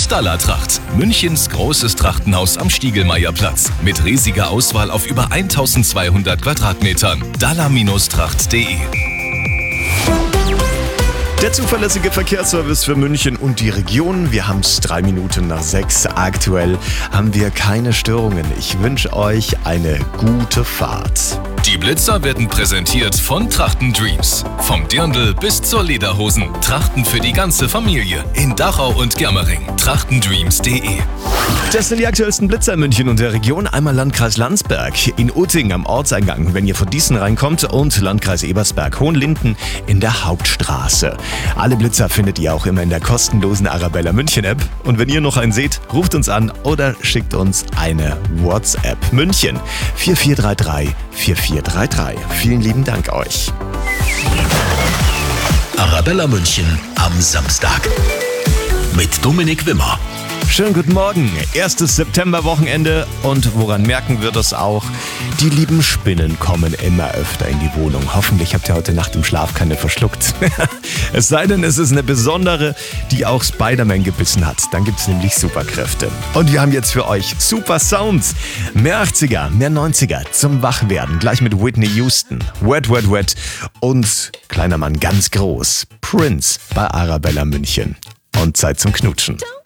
Dalla-Tracht. Münchens großes Trachtenhaus am Stiegelmeierplatz. Mit riesiger Auswahl auf über 1200 Quadratmetern. dalla-tracht.de. Der zuverlässige Verkehrsservice für München und die Region. Wir haben es 3 Minuten nach 6. Aktuell haben wir keine Störungen. Ich wünsche euch eine gute Fahrt. Die Blitzer werden präsentiert von Trachten Dreams. Vom Dirndl bis zur Lederhosen. Trachten für die ganze Familie. In Dachau und Germering. trachtendreams.de. Das sind die aktuellsten Blitzer in München und der Region. Einmal Landkreis Landsberg in Utting am Ortseingang, wenn ihr von Diesen reinkommt, und Landkreis Ebersberg Hohenlinden in der Hauptstraße. Alle Blitzer findet ihr auch immer in der kostenlosen Arabella München App. Und wenn ihr noch einen seht, ruft uns an oder schickt uns eine WhatsApp. München 4433 4433. Vielen lieben Dank euch. Arabella München am Samstag mit Dominik Wimmer. Schönen guten Morgen, 1. September-Wochenende, und woran merken wir das auch? Die lieben Spinnen kommen immer öfter in die Wohnung. Hoffentlich habt ihr heute Nacht im Schlaf keine verschluckt. Es sei denn, es ist eine besondere, die auch Spider-Man gebissen hat. Dann gibt es nämlich Superkräfte. Und wir haben jetzt für euch super Sounds. Mehr 80er, mehr 90er zum Wachwerden. Gleich mit Whitney Houston, Wet, Wet, Wet und kleiner Mann ganz groß, Prince bei Arabella München. Und Zeit zum Knutschen.